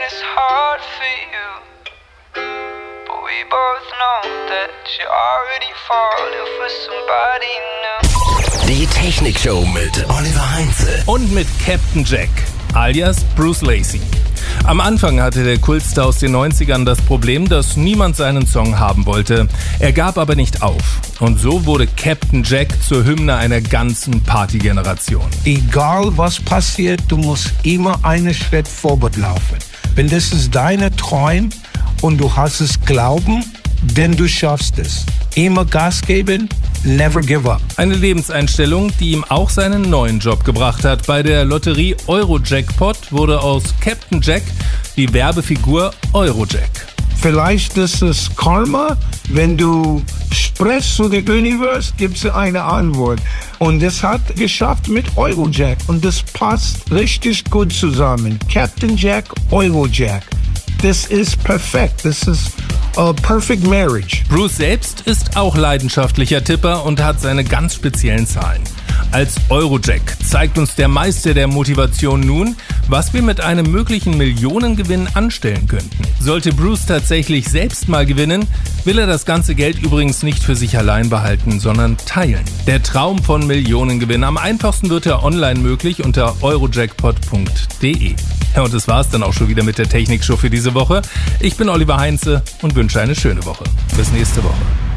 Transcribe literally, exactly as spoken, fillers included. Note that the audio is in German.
it's hard for you, but we both know that you're already falling for somebody new. Die Technikshow mit Oliver Heinze und mit Captain Jack, alias Bruce Lacey. Am Anfang hatte der Kultstar aus den neunzigern das Problem, dass niemand seinen Song haben wollte. Er gab aber nicht auf. Und so wurde Captain Jack zur Hymne einer ganzen Partygeneration. Egal was passiert, du musst immer einen Schritt vorwärts laufen. Wenn das ist deine Traum und du hast es Glauben, denn du schaffst es. Immer Gas geben, never give up. Eine Lebenseinstellung, die ihm auch seinen neuen Job gebracht hat. Bei der Lotterie Eurojackpot wurde aus Captain Jack die Werbefigur Eurojack. Vielleicht ist es Karma, wenn du sprichst zu dem Universum, gibt es eine Antwort. Und das hat geschafft mit Eurojack. Und das passt richtig gut zusammen. Captain Jack, Eurojack. Das ist perfekt. Das ist a perfect marriage. Bruce selbst ist auch leidenschaftlicher Tipper und hat seine ganz speziellen Zahlen. Als Eurojack zeigt uns der Meister der Motivation nun, was wir mit einem möglichen Millionengewinn anstellen könnten. Sollte Bruce tatsächlich selbst mal gewinnen, will er das ganze Geld übrigens nicht für sich allein behalten, sondern teilen. Der Traum von Millionengewinn. Am einfachsten wird er online möglich unter eurojackpot punkt de. Ja, und das war's dann auch schon wieder mit der Technikshow für diese Woche. Ich bin Oliver Heinze und wünsche eine schöne Woche. Bis nächste Woche.